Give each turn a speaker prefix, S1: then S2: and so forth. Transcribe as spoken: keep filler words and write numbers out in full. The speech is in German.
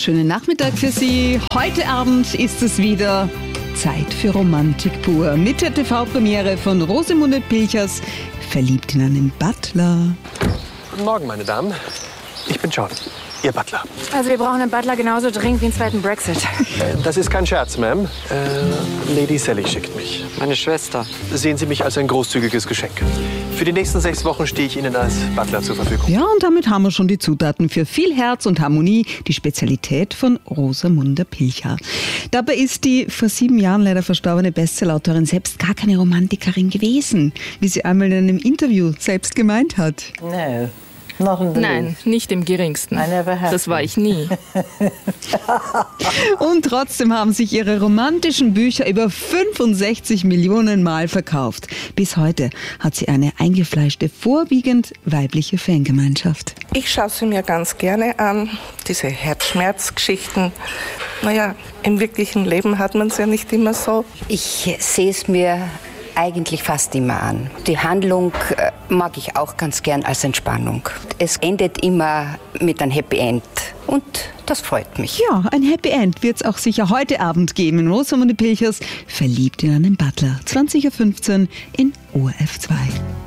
S1: wunderschönen Nachmittag für Sie. Heute Abend ist es wieder Zeit für Romantik pur. Mit der T V-Premiere von Rosamunde Pilchers, Verliebt in einen Butler.
S2: Guten Morgen, meine Damen. Ich bin John, Ihr Butler.
S3: Also wir brauchen einen Butler genauso dringend wie einen zweiten Brexit.
S2: Äh, das ist kein Scherz, Ma'am. Äh, Lady Sally schickt mich.
S4: Meine Schwester.
S2: Sehen Sie mich als ein großzügiges Geschenk. Für die nächsten sechs Wochen stehe ich Ihnen als Butler zur Verfügung.
S1: Ja, und damit haben wir schon die Zutaten für viel Herz und Harmonie, die Spezialität von Rosamunde Pilcher. Dabei ist die vor sieben Jahren leider verstorbene Bestsellerautorin selbst gar keine Romantikerin gewesen, wie sie einmal in einem Interview selbst gemeint hat.
S5: No.
S6: Nein, nicht im geringsten. Das war ich nie.
S1: Und trotzdem haben sich ihre romantischen Bücher über fünfundsechzig Millionen Mal verkauft. Bis heute hat sie eine eingefleischte, vorwiegend weibliche Fangemeinschaft.
S7: Ich schaue sie mir ganz gerne an, diese Herzschmerzgeschichten. Naja, im wirklichen Leben hat man es ja nicht immer so.
S8: Ich sehe es mir eigentlich fast immer an. Die Handlung äh, mag ich auch ganz gern als Entspannung. Es endet immer mit einem Happy End und das freut mich.
S1: Ja, ein Happy End wird es auch sicher heute Abend geben in Rosamunde Pilchers Verliebt in einen Butler. zwanzig Uhr fünfzehn in O R F zwei.